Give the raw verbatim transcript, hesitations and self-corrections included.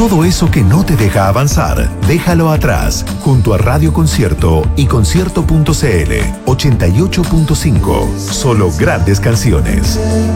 Todo eso que no te deja avanzar, déjalo atrás, junto a Radio Concierto y concierto punto c l ochenta y ocho punto cinco. Solo grandes canciones.